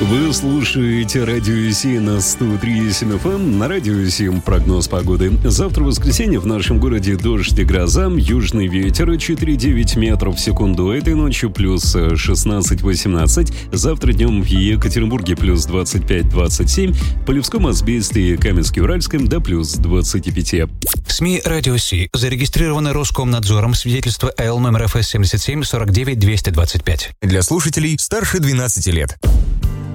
Вы слушаете Радио 7 на 103,7 FM. На Радио 7 прогноз погоды. Завтра воскресенье в нашем городе дождь и гроза. Южный ветер 4,9 метров в секунду. Этой ночью плюс 16-18. Завтра днем в Екатеринбурге плюс 25-27. В Полевском, Азбесте и Каменске-Уральском до плюс 25. СМИ «Радио Си» зарегистрированы Роскомнадзором. Свидетельство АЛ номер ФС 77 49 225. Для слушателей старше 12 лет.